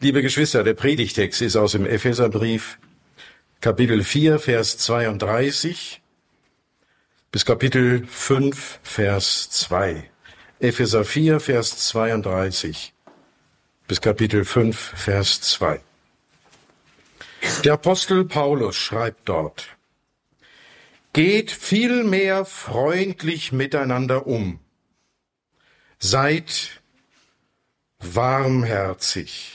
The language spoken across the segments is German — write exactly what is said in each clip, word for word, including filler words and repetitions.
Liebe Geschwister, der Predigtext ist aus dem Epheserbrief, Kapitel vier, Vers zweiunddreißig bis Kapitel fünf, Vers zwei. Epheser vier, Vers zweiunddreißig bis Kapitel fünf, Vers zwei. Der Apostel Paulus schreibt dort: Geht vielmehr freundlich miteinander um, seid warmherzig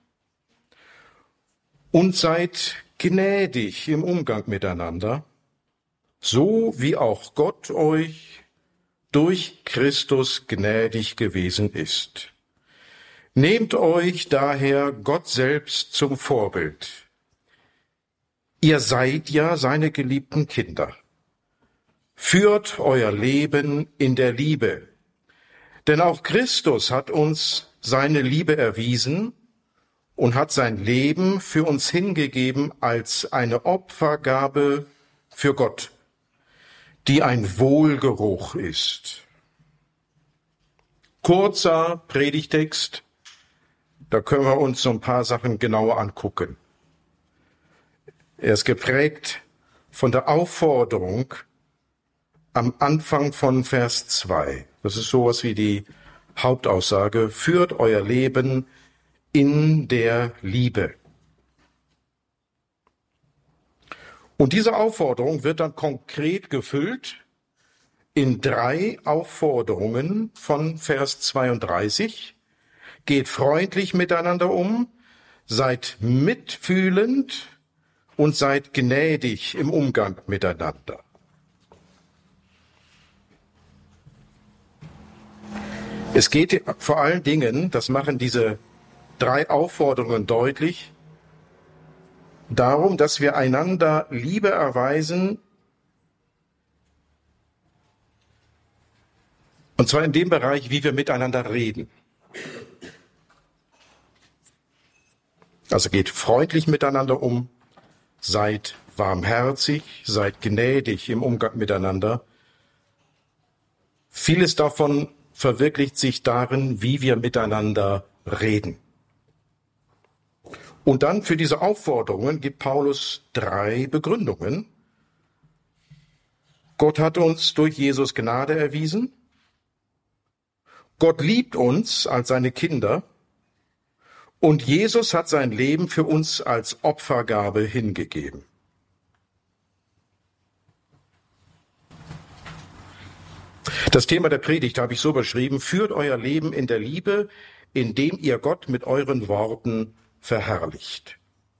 und seid gnädig im Umgang miteinander, so wie auch Gott euch durch Christus gnädig gewesen ist. Nehmt euch daher Gott selbst zum Vorbild. Ihr seid ja seine geliebten Kinder. Führt euer Leben in der Liebe, denn auch Christus hat uns seine Liebe erwiesen und hat sein Leben für uns hingegeben als eine Opfergabe für Gott, die ein Wohlgeruch ist. Kurzer Predigtext, da können wir uns so ein paar Sachen genauer angucken. Er ist geprägt von der Aufforderung am Anfang von Vers zwei. Das ist sowas wie die Hauptaussage: Führt euer Leben in der Liebe. Und diese Aufforderung wird dann konkret gefüllt in drei Aufforderungen von Vers zweiunddreißig. Geht freundlich miteinander um, seid mitfühlend und seid gnädig im Umgang miteinander. Es geht vor allen Dingen, das machen diese drei Aufforderungen deutlich, darum, dass wir einander Liebe erweisen, und zwar in dem Bereich, wie wir miteinander reden. Also geht freundlich miteinander um, seid warmherzig, seid gnädig im Umgang miteinander. Vieles davon verwirklicht sich darin, wie wir miteinander reden. Und dann für diese Aufforderungen gibt Paulus drei Begründungen. Gott hat uns durch Jesus Gnade erwiesen. Gott liebt uns als seine Kinder. Und Jesus hat sein Leben für uns als Opfergabe hingegeben. Das Thema der Predigt habe ich so beschrieben: Führt euer Leben in der Liebe, indem ihr Gott mit euren Worten verherrlicht.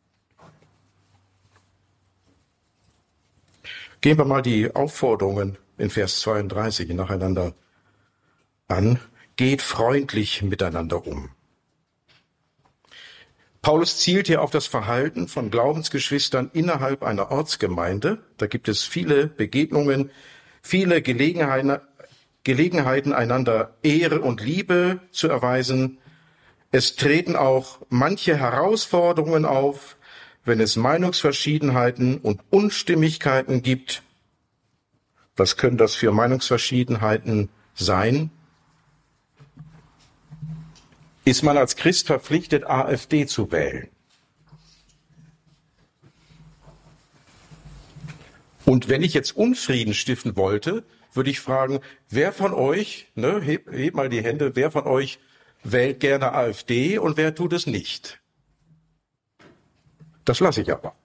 Gehen wir mal die Aufforderungen in Vers zweiunddreißig nacheinander an. Geht freundlich miteinander um. Paulus zielt hier auf das Verhalten von Glaubensgeschwistern innerhalb einer Ortsgemeinde. Da gibt es viele Begegnungen, viele Gelegenheiten, Gelegenheiten, einander Ehre und Liebe zu erweisen. Es treten auch manche Herausforderungen auf, wenn es Meinungsverschiedenheiten und Unstimmigkeiten gibt. Was können das für Meinungsverschiedenheiten sein? Ist man als Christ verpflichtet, AfD zu wählen? Und wenn ich jetzt Unfrieden stiften wollte, würde ich fragen, wer von euch, ne, hebt heb mal die Hände, wer von euch wählt gerne AfD und wer tut es nicht? Das lasse ich aber.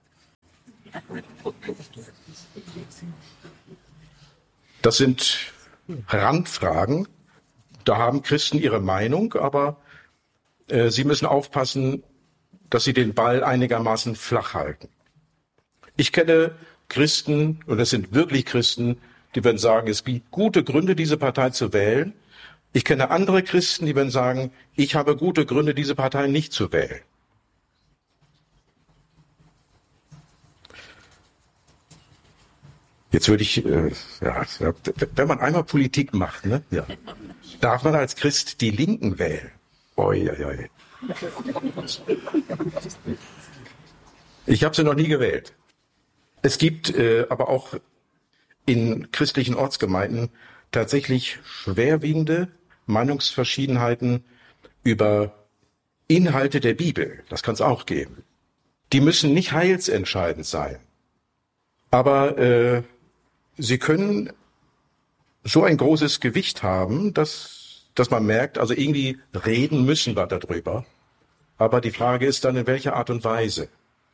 Das sind Randfragen. Da haben Christen ihre Meinung, aber äh, sie müssen aufpassen, dass sie den Ball einigermaßen flach halten. Ich kenne Christen, und das sind wirklich Christen, die werden sagen, es gibt gute Gründe, diese Partei zu wählen. Ich kenne andere Christen, die werden sagen, ich habe gute Gründe, diese Partei nicht zu wählen. Jetzt würde ich, äh, ja, wenn man einmal Politik macht, ne, ja, darf man als Christ die Linken wählen. Oi, oi, oi. Ich habe sie noch nie gewählt. Es gibt äh, aber auch in christlichen Ortsgemeinden tatsächlich schwerwiegende Meinungsverschiedenheiten über Inhalte der Bibel, das kann es auch geben. Die müssen nicht heilsentscheidend sein. Aber äh, sie können so ein großes Gewicht haben, dass, dass man merkt, also irgendwie reden müssen wir darüber. Aber die Frage ist dann, in welcher Art und Weise.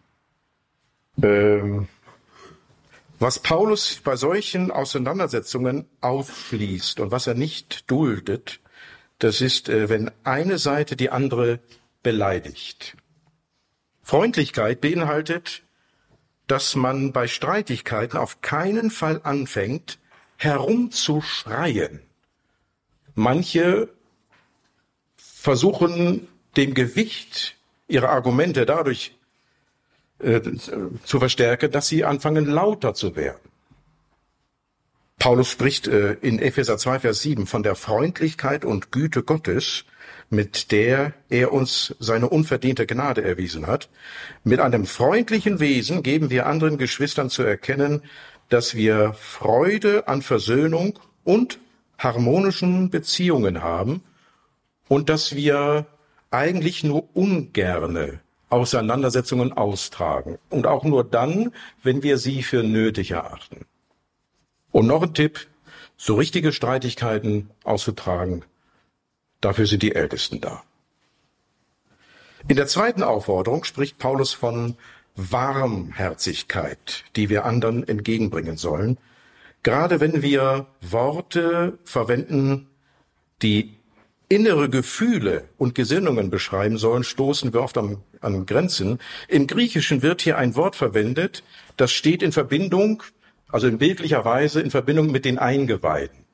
Ähm, was Paulus bei solchen Auseinandersetzungen ausschließt und was er nicht duldet, das ist, äh, wenn eine Seite die andere beleidigt. Freundlichkeit beinhaltet, dass man bei Streitigkeiten auf keinen Fall anfängt, herumzuschreien. Manche versuchen, dem Gewicht ihrer Argumente dadurch äh, zu verstärken, dass sie anfangen, lauter zu werden. Paulus spricht äh, in Epheser zwei, Vers sieben von der Freundlichkeit und Güte Gottes, mit der er uns seine unverdiente Gnade erwiesen hat. Mit einem freundlichen Wesen geben wir anderen Geschwistern zu erkennen, dass wir Freude an Versöhnung und harmonischen Beziehungen haben und dass wir eigentlich nur ungerne Auseinandersetzungen austragen und auch nur dann, wenn wir sie für nötig erachten. Und noch ein Tipp, so richtige Streitigkeiten auszutragen, dafür sind die Ältesten da. In der zweiten Aufforderung spricht Paulus von Warmherzigkeit, die wir anderen entgegenbringen sollen. Gerade wenn wir Worte verwenden, die innere Gefühle und Gesinnungen beschreiben sollen, stoßen wir oft an, an Grenzen. Im Griechischen wird hier ein Wort verwendet, das steht in Verbindung, also in bildlicher Weise in Verbindung mit den Eingeweiden.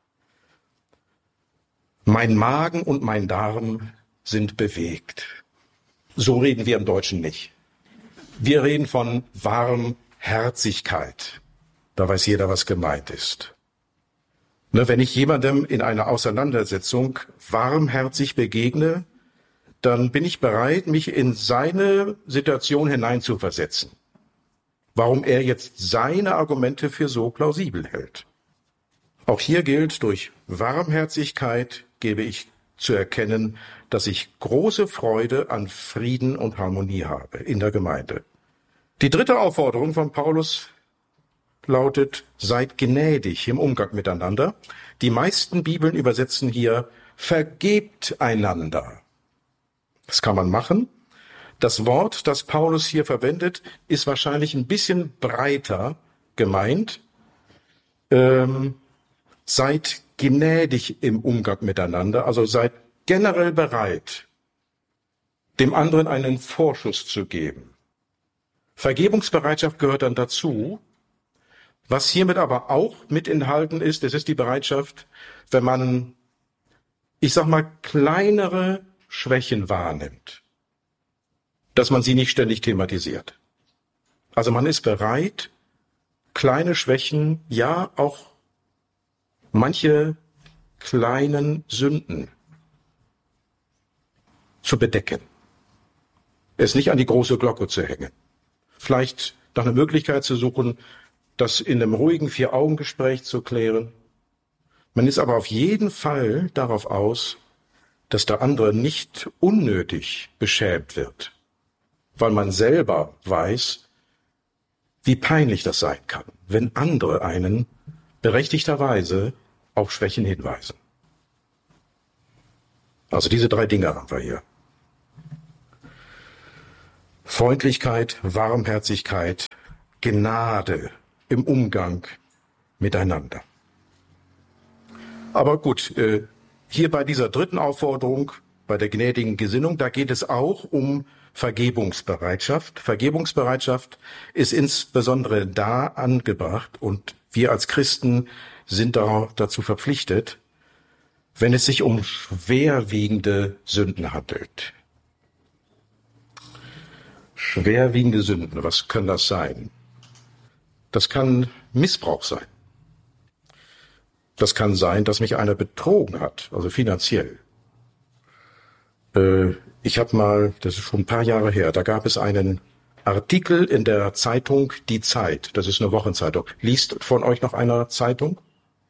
Mein Magen und mein Darm sind bewegt. So reden wir im Deutschen nicht. Wir reden von Warmherzigkeit. Da weiß jeder, was gemeint ist. Ne, wenn ich jemandem in einer Auseinandersetzung warmherzig begegne, dann bin ich bereit, mich in seine Situation hineinzuversetzen. Warum er jetzt seine Argumente für so plausibel hält. Auch hier gilt, durch Warmherzigkeit gebe ich zu erkennen, dass ich große Freude an Frieden und Harmonie habe in der Gemeinde. Die dritte Aufforderung von Paulus lautet, seid gnädig im Umgang miteinander. Die meisten Bibeln übersetzen hier, vergebt einander. Das kann man machen. Das Wort, das Paulus hier verwendet, ist wahrscheinlich ein bisschen breiter gemeint. Ähm, seid gnädig im Umgang miteinander, also seid generell bereit, dem anderen einen Vorschuss zu geben. Vergebungsbereitschaft gehört dann dazu. Was hiermit aber auch mit enthalten ist, das ist die Bereitschaft, wenn man, ich sag mal, kleinere Schwächen wahrnimmt, dass man sie nicht ständig thematisiert. Also man ist bereit, kleine Schwächen, ja auch manche kleinen Sünden zu bedecken. Es nicht an die große Glocke zu hängen. Vielleicht nach einer Möglichkeit zu suchen, das in einem ruhigen Vier-Augen-Gespräch zu klären. Man ist aber auf jeden Fall darauf aus, dass der andere nicht unnötig beschämt wird, weil man selber weiß, wie peinlich das sein kann, wenn andere einen berechtigterweise auf Schwächen hinweisen. Also diese drei Dinge haben wir hier. Freundlichkeit, Warmherzigkeit, Gnade im Umgang miteinander. Aber gut, äh, hier bei dieser dritten Aufforderung, bei der gnädigen Gesinnung, da geht es auch um Vergebungsbereitschaft. Vergebungsbereitschaft ist insbesondere da angebracht und wir als Christen sind dazu verpflichtet, wenn es sich um schwerwiegende Sünden handelt. Schwerwiegende Sünden, was kann das sein? Das kann Missbrauch sein. Das kann sein, dass mich einer betrogen hat, also finanziell. Äh, ich habe mal, das ist schon ein paar Jahre her, da gab es einen Artikel in der Zeitung Die Zeit. Das ist eine Wochenzeitung. Liest von euch noch einer Zeitung?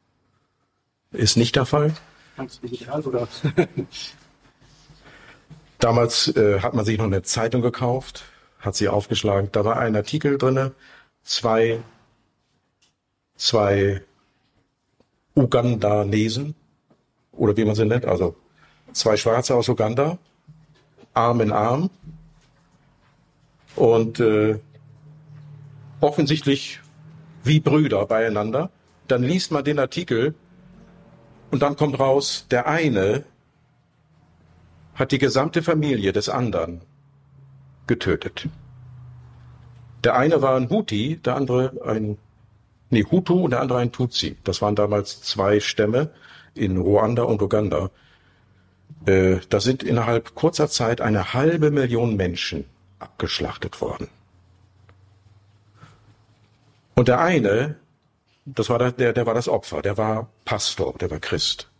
Ist nicht der Fall? Kannst du nicht an, oder? Damals äh, hat man sich noch eine Zeitung gekauft, hat sie aufgeschlagen. Da war ein Artikel drinne, zwei, zwei Ugandanesen, oder wie man sie nennt, also zwei Schwarze aus Uganda, Arm in Arm und äh, offensichtlich wie Brüder beieinander. Dann liest man den Artikel und dann kommt raus, der eine hat die gesamte Familie des anderen getötet. Der eine war ein Huti, der andere ein, nee, Hutu und der andere ein Tutsi. Das waren damals zwei Stämme in Ruanda und Uganda. Äh, da sind innerhalb kurzer Zeit eine halbe Million Menschen abgeschlachtet worden. Und der eine, das war der, der war das Opfer, der war Pastor, der war Christ.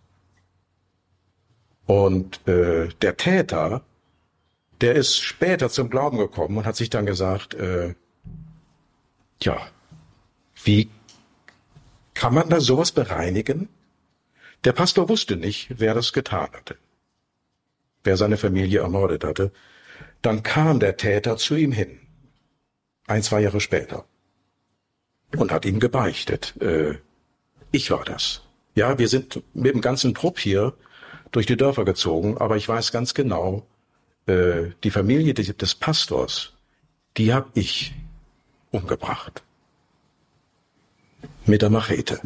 Und äh, der Täter, der ist später zum Glauben gekommen und hat sich dann gesagt, äh, ja, wie kann man da sowas bereinigen? Der Pastor wusste nicht, wer das getan hatte, wer seine Familie ermordet hatte. Dann kam der Täter zu ihm hin, ein, zwei Jahre später, und hat ihm gebeichtet, äh, ich war das. Ja, wir sind mit dem ganzen Trupp hier durch die Dörfer gezogen, aber ich weiß ganz genau, äh, die Familie des, des Pastors, die habe ich umgebracht. Mit der Machete.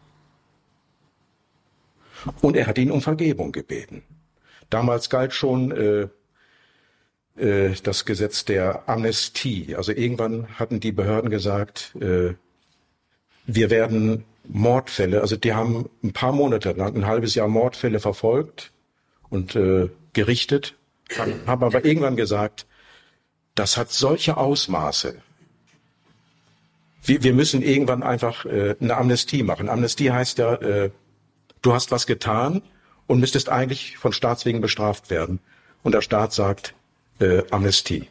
Und er hat ihn um Vergebung gebeten. Damals galt schon äh, äh, das Gesetz der Amnestie. Also irgendwann hatten die Behörden gesagt, äh, wir werden Mordfälle, also die haben ein paar Monate lang, ein halbes Jahr Mordfälle verfolgt und äh, gerichtet, haben, haben aber irgendwann gesagt, das hat solche Ausmaße. Wir, wir müssen irgendwann einfach äh, eine Amnestie machen. Amnestie heißt ja, äh, du hast was getan und müsstest eigentlich von Staatswegen bestraft werden. Und der Staat sagt, äh, Amnestie.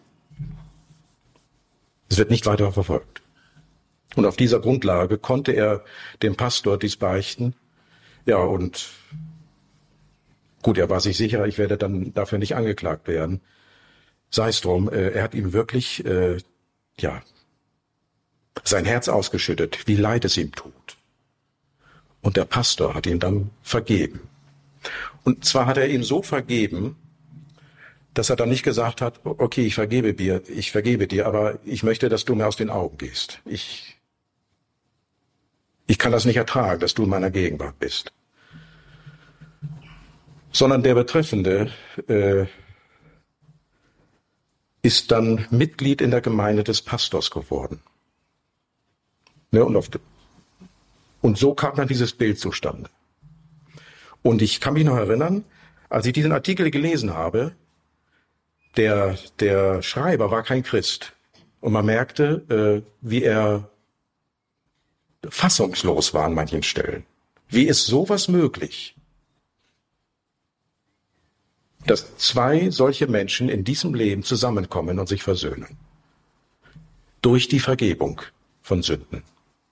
Es wird nicht weiter verfolgt. Und auf dieser Grundlage konnte er dem Pastor dies beichten. Ja, und gut, er war sich sicher, ich werde dann dafür nicht angeklagt werden. Sei es drum, äh, er hat ihm wirklich, äh, ja, sein Herz ausgeschüttet, wie leid es ihm tut. Und der Pastor hat ihn dann vergeben. Und zwar hat er ihm so vergeben, dass er dann nicht gesagt hat, okay, ich vergebe dir, ich vergebe dir, aber ich möchte, dass du mir aus den Augen gehst. Ich, ich kann das nicht ertragen, dass du in meiner Gegenwart bist. Sondern der Betreffende äh, ist dann Mitglied in der Gemeinde des Pastors geworden. Ne, und, auf, und so kam dann dieses Bild zustande. Und ich kann mich noch erinnern, als ich diesen Artikel gelesen habe, der, der Schreiber war kein Christ. Und man merkte, äh, wie er fassungslos war an manchen Stellen. Wie ist sowas möglich, dass zwei solche Menschen in diesem Leben zusammenkommen und sich versöhnen? Durch die Vergebung von Sünden.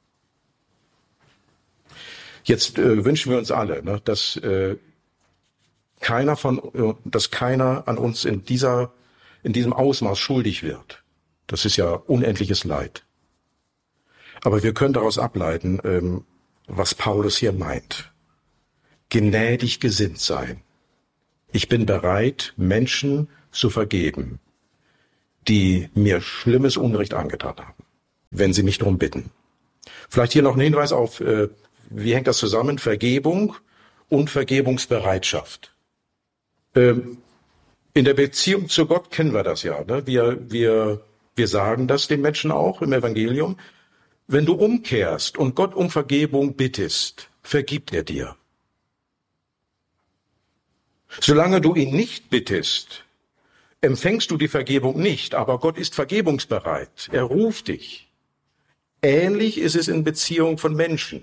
Jetzt äh, wünschen wir uns alle, ne, dass äh, keiner von, äh, dass keiner an uns in dieser, in diesem Ausmaß schuldig wird. Das ist ja unendliches Leid. Aber wir können daraus ableiten, ähm, was Paulus hier meint. Gnädig gesinnt sein. Ich bin bereit, Menschen zu vergeben, die mir schlimmes Unrecht angetan haben, wenn sie mich darum bitten. Vielleicht hier noch ein Hinweis auf, äh, wie hängt das zusammen? Vergebung und Vergebungsbereitschaft. Ähm, in der Beziehung zu Gott kennen wir das ja. Ne? Wir, wir, wir sagen das den Menschen auch im Evangelium. Wenn du umkehrst und Gott um Vergebung bittest, vergibt er dir. Solange du ihn nicht bittest, empfängst du die Vergebung nicht, aber Gott ist vergebungsbereit. Er ruft dich. Ähnlich ist es in Beziehung von Menschen.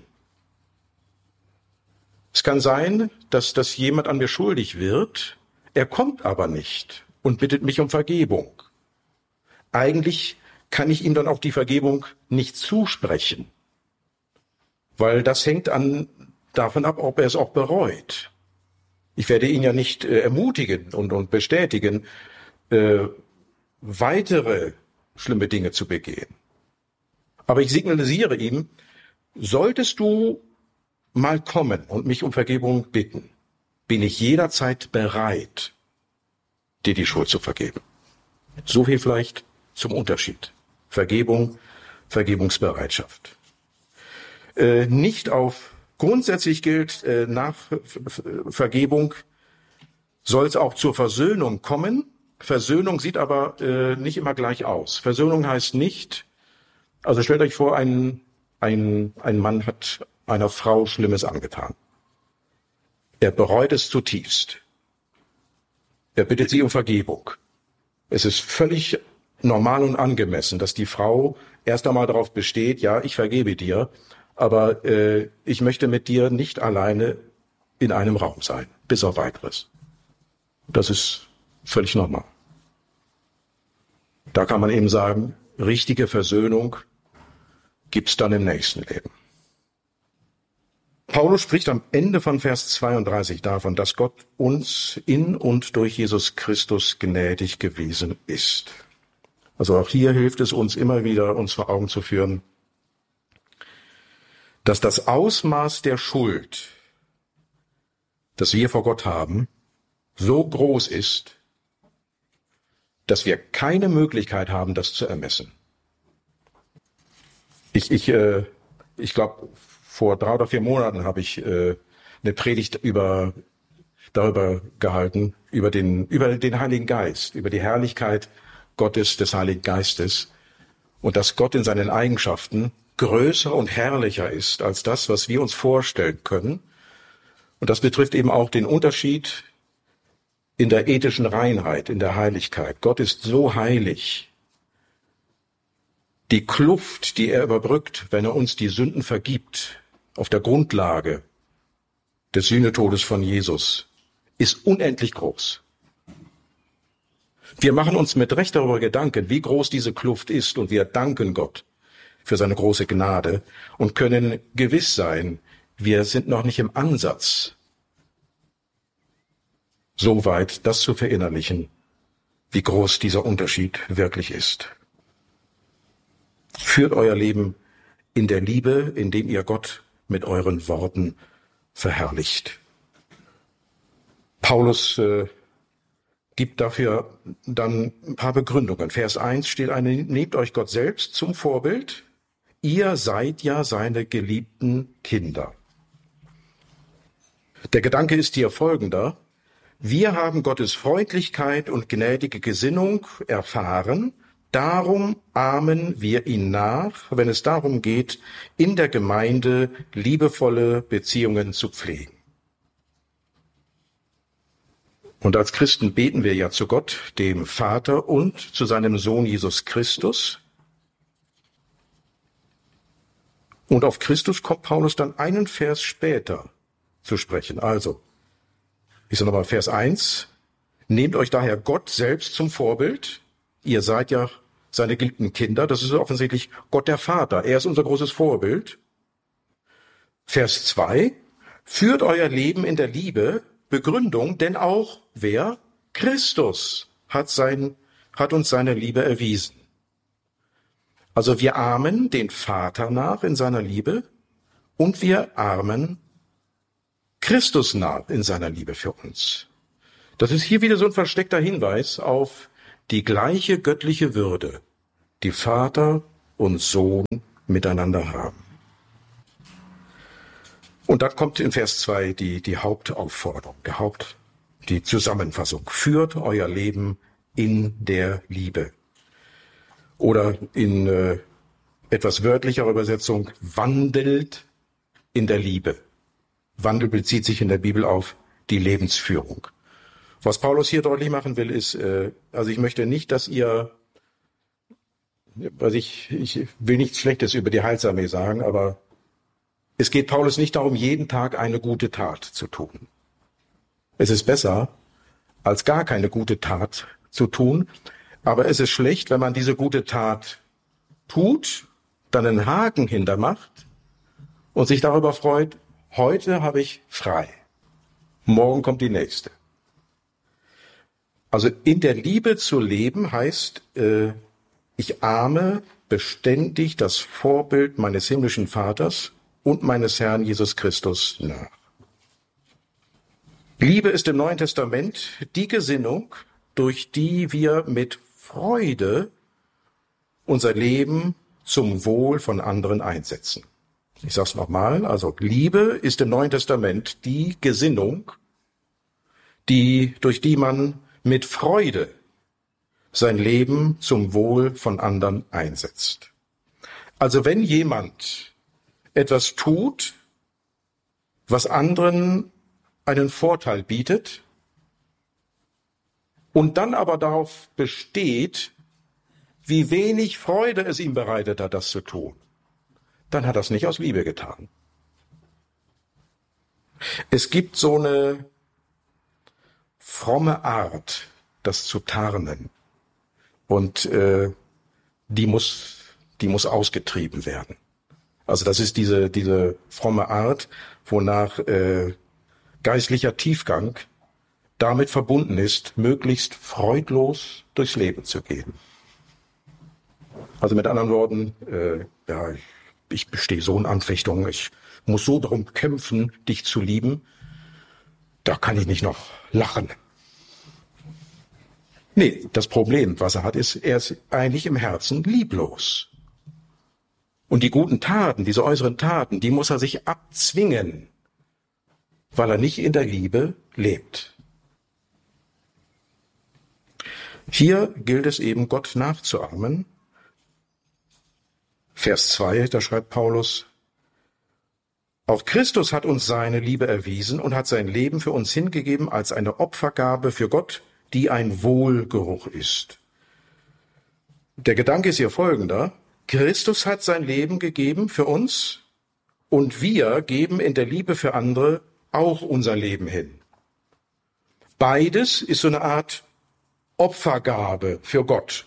Es kann sein, dass, dass jemand an mir schuldig wird, er kommt aber nicht und bittet mich um Vergebung. Eigentlich kann ich ihm dann auch die Vergebung nicht zusprechen, weil das hängt an, davon ab, ob er es auch bereut. Ich werde ihn ja nicht äh, ermutigen und, und bestätigen, äh, weitere schlimme Dinge zu begehen. Aber ich signalisiere ihm, solltest du mal kommen und mich um Vergebung bitten, bin ich jederzeit bereit, dir die Schuld zu vergeben. So viel vielleicht zum Unterschied. Vergebung, Vergebungsbereitschaft. Äh, nicht auf grundsätzlich gilt, äh, nach Vergebung soll es auch zur Versöhnung kommen. Versöhnung sieht aber äh, nicht immer gleich aus. Versöhnung heißt nicht, also stellt euch vor, ein, ein, ein Mann hat einer Frau Schlimmes angetan. Er bereut es zutiefst. Er bittet sie um Vergebung. Es ist völlig normal und angemessen, dass die Frau erst einmal darauf besteht, ja, ich vergebe dir, aber äh, ich möchte mit dir nicht alleine in einem Raum sein, bis auf weiteres. Das ist völlig normal. Da kann man eben sagen, richtige Versöhnung gibt's dann im nächsten Leben. Paulus spricht am Ende von Vers zweiunddreißig davon, dass Gott uns in und durch Jesus Christus gnädig gewesen ist. Also auch hier hilft es uns immer wieder, uns vor Augen zu führen, dass das Ausmaß der Schuld, das wir vor Gott haben, so groß ist, dass wir keine Möglichkeit haben, das zu ermessen. Ich, ich, äh, ich glaube, vor drei oder vier Monaten habe ich äh, eine Predigt über, darüber gehalten, über den, über den Heiligen Geist, über die Herrlichkeit Gottes, des Heiligen Geistes und dass Gott in seinen Eigenschaften größer und herrlicher ist als das, was wir uns vorstellen können. Und das betrifft eben auch den Unterschied in der ethischen Reinheit, in der Heiligkeit. Gott ist so heilig. Die Kluft, die er überbrückt, wenn er uns die Sünden vergibt, auf der Grundlage des Sühnetodes von Jesus, ist unendlich groß. Wir machen uns mit Recht darüber Gedanken, wie groß diese Kluft ist, und wir danken Gott für seine große Gnade und können gewiss sein, wir sind noch nicht im Ansatz, so weit das zu verinnerlichen, wie groß dieser Unterschied wirklich ist. Führt euer Leben in der Liebe, indem ihr Gott mit euren Worten verherrlicht. Paulus äh, gibt dafür dann ein paar Begründungen. Vers eins steht eine, nehmt euch Gott selbst zum Vorbild. Ihr seid ja seine geliebten Kinder. Der Gedanke ist hier folgender. Wir haben Gottes Freundlichkeit und gnädige Gesinnung erfahren. Darum ahmen wir ihn nach, wenn es darum geht, in der Gemeinde liebevolle Beziehungen zu pflegen. Und als Christen beten wir ja zu Gott, dem Vater, und zu seinem Sohn Jesus Christus. Und auf Christus kommt Paulus dann einen Vers später zu sprechen. Also, ich sage nochmal Vers eins. Nehmt euch daher Gott selbst zum Vorbild. Ihr seid ja seine geliebten Kinder. Das ist offensichtlich Gott der Vater. Er ist unser großes Vorbild. Vers zwei. Führt euer Leben in der Liebe. Begründung, denn auch wer? Christus hat, sein, hat uns seine Liebe erwiesen. Also wir ahmen den Vater nach in seiner Liebe und wir ahmen Christus nach in seiner Liebe für uns. Das ist hier wieder so ein versteckter Hinweis auf die gleiche göttliche Würde, die Vater und Sohn miteinander haben. Und dann kommt in Vers zwei die, die Hauptaufforderung, der Haupt, die Zusammenfassung. Führt euer Leben in der Liebe. Oder in äh, etwas wörtlicher Übersetzung, wandelt in der Liebe. Wandel bezieht sich in der Bibel auf die Lebensführung. Was Paulus hier deutlich machen will, ist, äh, also ich möchte nicht, dass ihr, also ich, ich will nichts Schlechtes über die Heilsarmee sagen, aber es geht Paulus nicht darum, jeden Tag eine gute Tat zu tun. Es ist besser, als gar keine gute Tat zu tun, aber es ist schlecht, wenn man diese gute Tat tut, dann einen Haken hintermacht und sich darüber freut, heute habe ich frei. Morgen kommt die nächste. Also in der Liebe zu leben heißt, äh, ich ahme beständig das Vorbild meines himmlischen Vaters und meines Herrn Jesus Christus nach. Liebe ist im Neuen Testament die Gesinnung, durch die wir mit Freude unser Leben zum Wohl von anderen einsetzen. Ich sage es nochmal, also Liebe ist im Neuen Testament die Gesinnung, die, durch die man mit Freude sein Leben zum Wohl von anderen einsetzt. Also wenn jemand etwas tut, was anderen einen Vorteil bietet und dann aber darauf besteht, wie wenig Freude es ihm bereitet hat, das zu tun, dann hat er es nicht aus Liebe getan. Es gibt so eine fromme Art, das zu tarnen. Und äh, die muss, die muss ausgetrieben werden. Also das ist diese, diese fromme Art, wonach äh, geistlicher Tiefgang damit verbunden ist, möglichst freudlos durchs Leben zu gehen. Also mit anderen Worten, äh, ja, ich, ich bestehe so in Anfechtungen, ich muss so darum kämpfen, dich zu lieben, da kann ich nicht noch lachen. Nee, das Problem, was er hat, ist, er ist eigentlich im Herzen lieblos. Und die guten Taten, diese äußeren Taten, die muss er sich abzwingen, weil er nicht in der Liebe lebt. Hier gilt es eben, Gott nachzuahmen. Vers zwei, da schreibt Paulus, auch Christus hat uns seine Liebe erwiesen und hat sein Leben für uns hingegeben als eine Opfergabe für Gott, die ein Wohlgeruch ist. Der Gedanke ist hier folgender. Christus hat sein Leben gegeben für uns und wir geben in der Liebe für andere auch unser Leben hin. Beides ist so eine Art Opfergabe für Gott,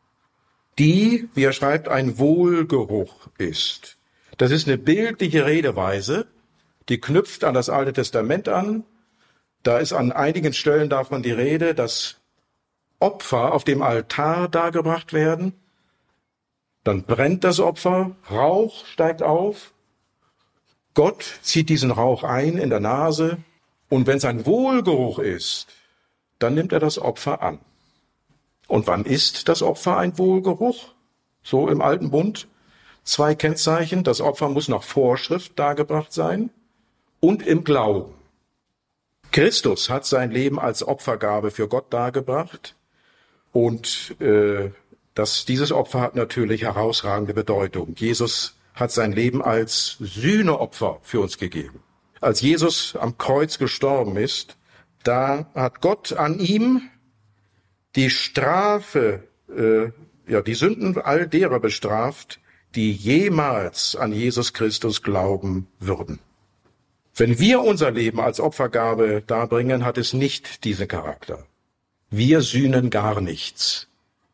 die, wie er schreibt, ein Wohlgeruch ist. Das ist eine bildliche Redeweise, die knüpft an das Alte Testament an. Da ist an einigen Stellen davon die Rede, dass Opfer auf dem Altar dargebracht werden. Dann brennt das Opfer, Rauch steigt auf. Gott zieht diesen Rauch ein in der Nase. Und wenn es ein Wohlgeruch ist, dann nimmt er das Opfer an. Und wann ist das Opfer ein Wohlgeruch? So im Alten Bund. Zwei Kennzeichen. Das Opfer muss nach Vorschrift dargebracht sein und im Glauben. Christus hat sein Leben als Opfergabe für Gott dargebracht und äh, das, dieses Opfer hat natürlich herausragende Bedeutung. Jesus hat sein Leben als Sühneopfer für uns gegeben. Als Jesus am Kreuz gestorben ist, da hat Gott an ihm die Strafe, äh, ja die Sünden all derer bestraft, die jemals an Jesus Christus glauben würden. Wenn wir unser Leben als Opfergabe darbringen, hat es nicht diesen Charakter. Wir sühnen gar nichts.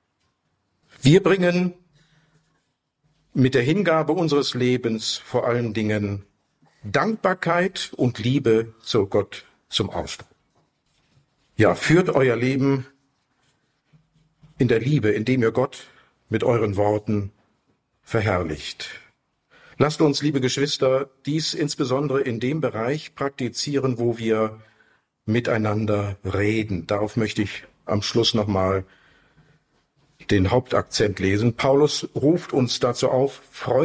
Wir bringen mit der Hingabe unseres Lebens vor allen Dingen Dankbarkeit und Liebe zu Gott zum Ausdruck. Ja, führt euer Leben in der Liebe, indem ihr Gott mit euren Worten verherrlicht. Lasst uns, liebe Geschwister, dies insbesondere in dem Bereich praktizieren, wo wir miteinander reden. Darauf möchte ich am Schluss nochmal den Hauptakzent lesen. Paulus ruft uns dazu auf, freut